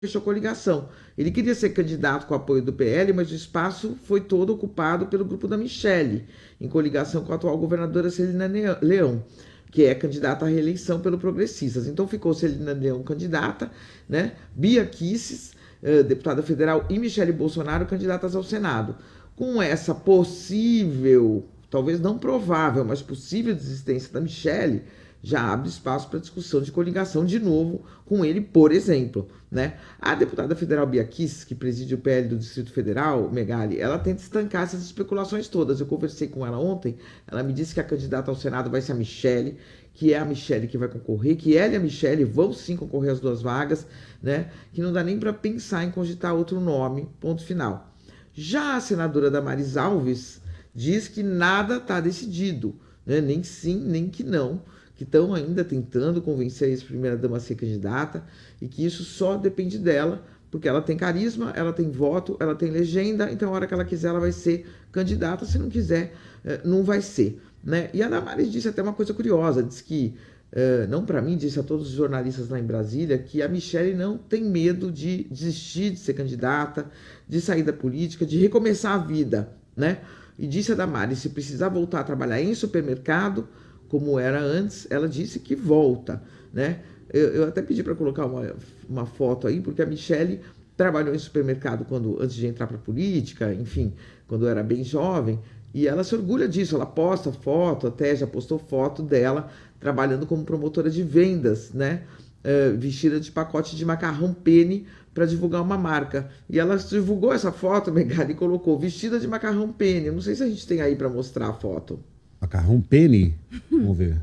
fechou coligação. Ele queria ser candidato com o apoio do PL, mas o espaço foi todo ocupado pelo grupo da Michelle, em coligação com a atual governadora Celina Leão, que é candidata à reeleição pelo Progressistas. Então ficou Celina Leão candidata, né? Bia Kicis, deputada federal, e Michelle Bolsonaro candidatas ao Senado. Com essa possível, talvez não provável, mas possível desistência da Michelle, já abre espaço para discussão de coligação de novo com ele, por exemplo, né? A deputada federal Bia Kicis, que preside o PL do Distrito Federal, Megali, ela tenta estancar essas especulações todas. Eu conversei com ela ontem, ela me disse que a candidata ao Senado vai ser a Michelle, que é a Michelle que vai concorrer, que ela e a Michelle vão sim concorrer às 2 vagas, né? Que não dá nem para pensar em cogitar outro nome, ponto final. Já a senadora Damares Alves diz que nada está decidido, né? Nem sim, nem que não, que estão ainda tentando convencer a ex-primeira-dama a ser candidata e que isso só depende dela, porque ela tem carisma, ela tem voto, ela tem legenda, então a hora que ela quiser ela vai ser candidata, se não quiser, não vai ser, né? E a Damares disse até uma coisa curiosa, disse que, não para mim, disse a todos os jornalistas lá em Brasília, que a Michelle não tem medo de desistir de ser candidata, de sair da política, de recomeçar a vida, né? E disse a Damares, se precisar voltar a trabalhar em supermercado, como era antes, ela disse que volta, né? Eu até pedi para colocar uma foto aí, porque a Michelle trabalhou em supermercado antes de entrar para a política, enfim, quando era bem jovem, e ela se orgulha disso, ela posta foto, até já postou foto dela trabalhando como promotora de vendas, né? Vestida de pacote de macarrão Penny para divulgar uma marca. E ela divulgou essa foto, Megali, e colocou vestida de macarrão Penny. Eu não sei se a gente tem aí para mostrar a foto. Macarrão Penny? Vamos ver.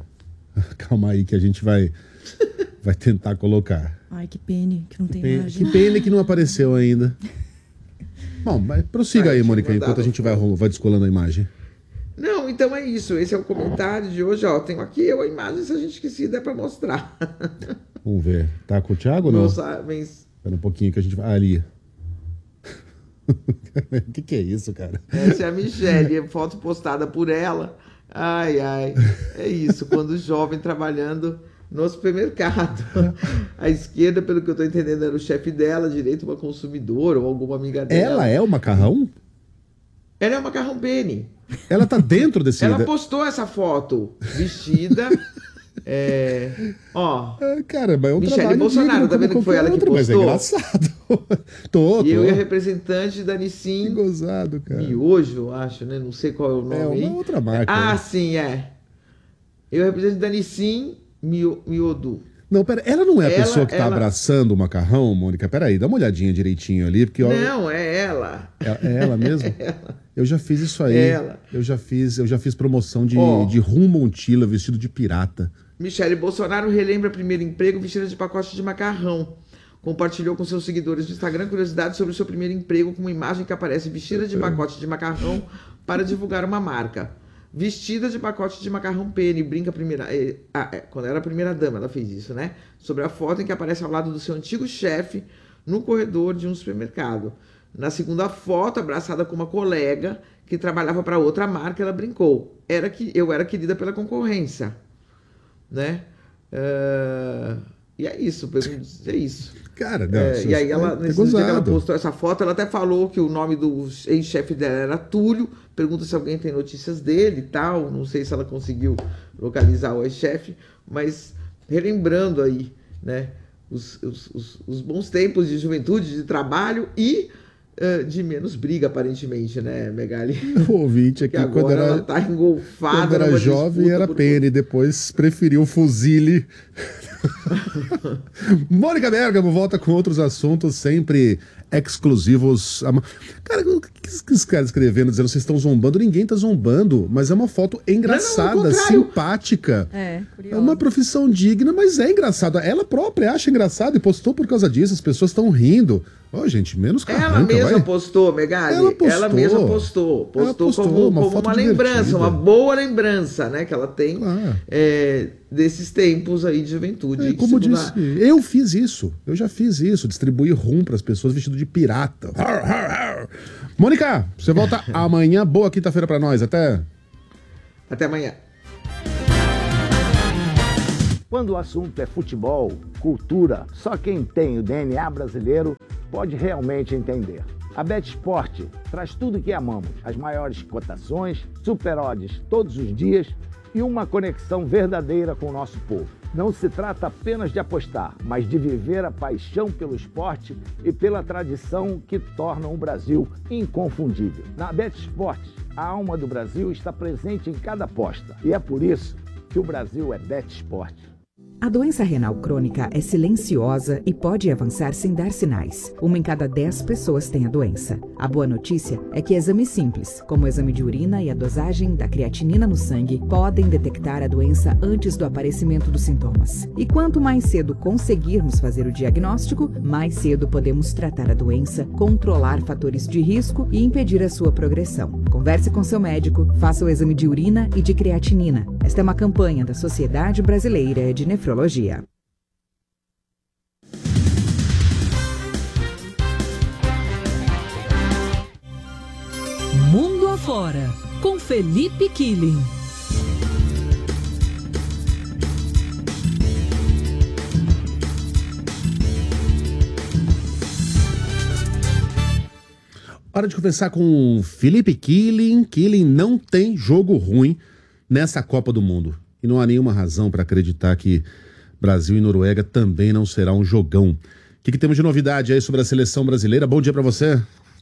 Calma aí que a gente vai tentar colocar. Ai, que pene, que não tem imagem. Que pene que não apareceu ainda. Bom, mas prossiga aí, Mônica, enquanto a gente vai descolando a imagem. Não, então é isso. Esse é o comentário de hoje. Ó, tenho aqui a imagem, se a gente quiser der para mostrar. Vamos ver. Tá com o Thiago ou não? Espera um pouquinho que a gente vai... ali. O que é isso, cara? Essa é a Michelle, foto postada por ela. Ai, ai. É isso, quando jovem trabalhando no supermercado. A esquerda, pelo que eu tô entendendo, era o chefe dela, a direita uma consumidora ou alguma amiga dela. Ela é o macarrão? Ela é o macarrão Penny. Ela tá dentro desse... Ela postou essa foto vestida... Caramba, é um Michelle trabalho Bolsonaro, tá vendo que foi ela que postou? Mas é engraçado. Tô. E eu e a representante da Nissin. Que gozado, cara. Miojo, acho, né? Não sei qual é o nome aí. É uma outra marca. Ah, sim, é. Eu e a representante da Nissin, Miodu. Não, pera, ela não é a pessoa que tá abraçando o macarrão, Mônica? Peraí, dá uma olhadinha direitinho ali, porque... Não, é ela. É ela mesmo? É ela. Eu já fiz isso aí. É ela. Eu já fiz promoção de rum Montila vestido de pirata. Michelle Bolsonaro relembra primeiro emprego vestida de pacote de macarrão. Compartilhou com seus seguidores do Instagram curiosidades sobre o seu primeiro emprego com uma imagem que aparece vestida de pacote de macarrão para divulgar uma marca. Vestida de pacote de macarrão Penny, brinca quando era a primeira-dama, ela fez isso, né? Sobre a foto em que aparece ao lado do seu antigo chefe no corredor de um supermercado. Na segunda foto, abraçada com uma colega que trabalhava para outra marca, ela brincou. Eu era querida pela concorrência, né? E é isso, é isso. Cara, não, e aí ela, nesse dia que ela postou essa foto, ela até falou que o nome do ex-chefe dela era Túlio, pergunta se alguém tem notícias dele e tal, não sei se ela conseguiu localizar o ex-chefe, mas relembrando aí, né, os bons tempos de juventude, de trabalho e de menos briga, aparentemente, né, Megali? O ouvinte aqui, quando ela tá engolfada. Quando era jovem era Penny, depois preferiu o fuzile. Mônica Bergamo volta com outros assuntos sempre exclusivos. Cara, o que esses caras escrevendo, dizendo vocês estão zombando? Ninguém tá zombando, mas é uma foto engraçada, simpática. Curioso. É uma profissão digna, mas é engraçada. Ela própria acha engraçado e postou por causa disso. As pessoas estão rindo. Gente, menos carranca, Ela mesma postou, Megali. Ela mesma postou. Postou como uma lembrança, uma boa lembrança, né? Que ela tem desses tempos aí de juventude. Como eu disse, eu fiz isso. Eu já fiz isso. Distribuir rum para as pessoas vestido de pirata. Mônica, você volta amanhã. Boa quinta-feira para nós. Até amanhã. Quando o assunto é futebol, cultura, só quem tem o DNA brasileiro pode realmente entender. A BetSport traz tudo que amamos, as maiores cotações, super odds todos os dias e uma conexão verdadeira com o nosso povo. Não se trata apenas de apostar, mas de viver a paixão pelo esporte e pela tradição que tornam o Brasil inconfundível. Na BetSport, a alma do Brasil está presente em cada aposta e é por isso que o Brasil é BetSport. A doença renal crônica é silenciosa e pode avançar sem dar sinais. 1 em cada 10 pessoas tem a doença. A boa notícia é que exames simples, como o exame de urina e a dosagem da creatinina no sangue, podem detectar a doença antes do aparecimento dos sintomas. E quanto mais cedo conseguirmos fazer o diagnóstico, mais cedo podemos tratar a doença, controlar fatores de risco e impedir a sua progressão. Converse com seu médico, faça o exame de urina e de creatinina. Esta é uma campanha da Sociedade Brasileira de Nefrologia. Mundo Afora, com Felipe Killing. Hora de conversar com Felipe Killing. Killing, não tem jogo ruim nessa Copa do Mundo. E não há nenhuma razão para acreditar que Brasil e Noruega também não será um jogão. O que temos de novidade aí sobre a seleção brasileira? Bom dia para você.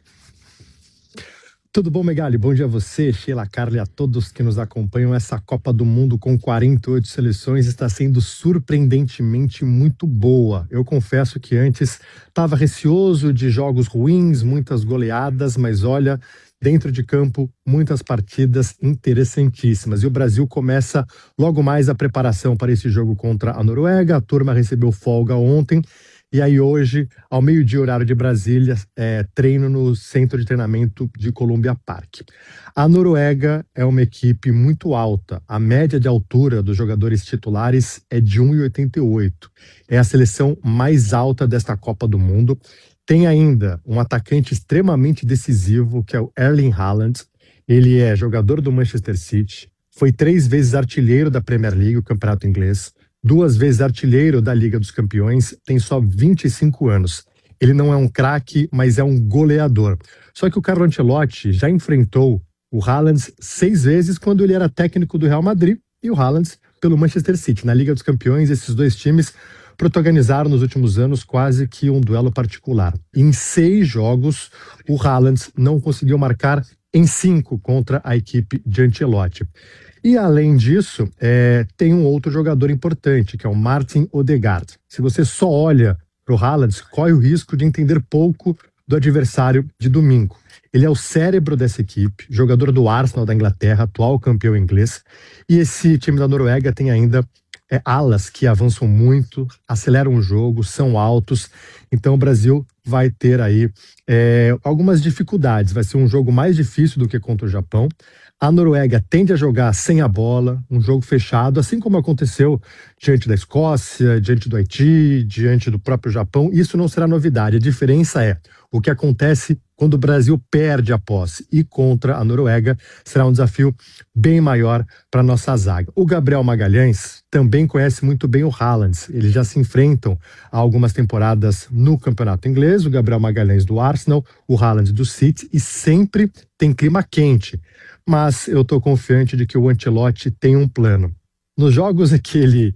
Tudo bom, Megali? Bom dia a você, Sheila, Carla e a todos que nos acompanham. Essa Copa do Mundo com 48 seleções está sendo surpreendentemente muito boa. Eu confesso que antes estava receoso de jogos ruins, muitas goleadas, mas olha, dentro de campo, muitas partidas interessantíssimas. E o Brasil começa logo mais a preparação para esse jogo contra a Noruega. A turma recebeu folga ontem. E aí hoje, ao meio-dia, horário de Brasília, treino no centro de treinamento de Columbia Park. A Noruega é uma equipe muito alta. A média de altura dos jogadores titulares é de 1,88. É a seleção mais alta desta Copa do Mundo. Tem ainda um atacante extremamente decisivo, que é o Erling Haaland. Ele é jogador do Manchester City, foi 3 vezes artilheiro da Premier League, o campeonato inglês, 2 vezes artilheiro da Liga dos Campeões, tem só 25 anos. Ele não é um craque, mas é um goleador. Só que o Carlo Ancelotti já enfrentou o Haaland 6 vezes quando ele era técnico do Real Madrid e o Haaland pelo Manchester City. Na Liga dos Campeões, esses 2 times protagonizaram nos últimos anos quase que um duelo particular. Em 6 jogos, o Haaland não conseguiu marcar em 5 contra a equipe de Ancelotti. E além disso, tem um outro jogador importante, que é o Martin Odegaard. Se você só olha para o Haaland, corre o risco de entender pouco do adversário de domingo. Ele é o cérebro dessa equipe, jogador do Arsenal da Inglaterra, atual campeão inglês. E esse time da Noruega tem ainda alas que avançam muito, aceleram o jogo, são altos. Então o Brasil vai ter aí algumas dificuldades. Vai ser um jogo mais difícil do que contra o Japão. A Noruega tende a jogar sem a bola, um jogo fechado, assim como aconteceu diante da Escócia, diante do Haiti, diante do próprio Japão. Isso não será novidade. A diferença é o que acontece quando o Brasil perde a posse. E contra a Noruega será um desafio bem maior para a nossa zaga. O Gabriel Magalhães também conhece muito bem o Haaland. Eles já se enfrentam há algumas temporadas no campeonato inglês. O Gabriel Magalhães do Arsenal, o Haaland do City, e sempre tem clima quente. Mas eu estou confiante de que o Ancelotti tem um plano. Nos jogos em que ele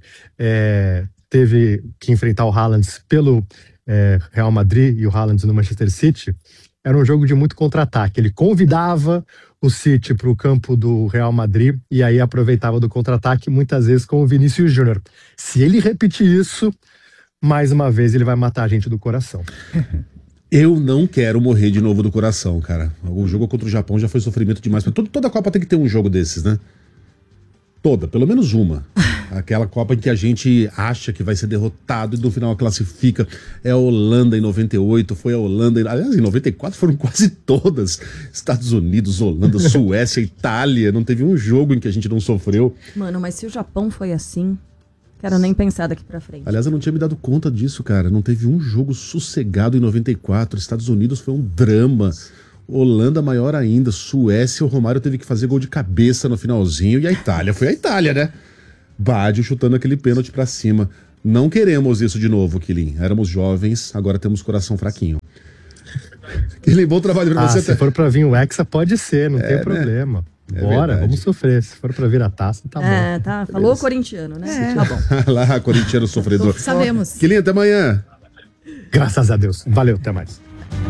teve que enfrentar o Haaland pelo Real Madrid e o Haaland no Manchester City, era um jogo de muito contra-ataque. Ele convidava o City para o campo do Real Madrid e aí aproveitava do contra-ataque, muitas vezes com o Vinícius Júnior. Se ele repetir isso, mais uma vez ele vai matar a gente do coração. Eu não quero morrer de novo do coração, cara. O jogo contra o Japão já foi sofrimento demais. Toda a Copa tem que ter um jogo desses, né? Toda, pelo menos uma. Aquela Copa em que a gente acha que vai ser derrotado e no final classifica. É a Holanda em 98, foi a Holanda... Aliás, em 94 foram quase todas. Estados Unidos, Holanda, Suécia, Itália. Não teve um jogo em que a gente não sofreu. Mano, mas se o Japão foi assim... Quero nem pensar daqui pra frente. Aliás, eu não tinha me dado conta disso, cara. Não teve um jogo sossegado em 94. Estados Unidos foi um drama. Holanda maior ainda. Suécia, o Romário teve que fazer gol de cabeça no finalzinho. E a Itália foi a Itália, né? Baggio chutando aquele pênalti pra cima. Não queremos isso de novo, Quilin. Éramos jovens, agora temos coração fraquinho. Quilin, bom trabalho pra você. Se for pra vir o Hexa, pode ser, não tem problema. Bora, vamos sofrer. Se for pra vir a taça, tá bom. Tá. Falou corintiano, né? Tá bom. Lá, corintiano sofredor. Sabemos. Quilin, até amanhã. Graças a Deus. Valeu, até mais.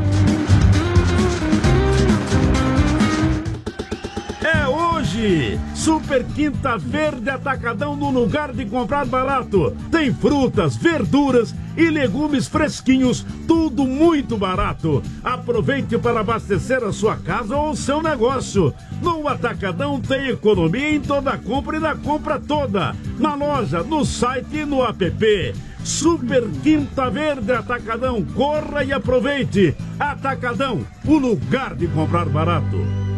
Super Quinta Verde Atacadão no lugar de comprar barato. Tem frutas, verduras e legumes fresquinhos, tudo muito barato. Aproveite para abastecer a sua casa ou o seu negócio. No Atacadão tem economia em toda compra e na compra toda. Na loja, no site e no app. Super Quinta Verde Atacadão, corra e aproveite. Atacadão, o lugar de comprar barato.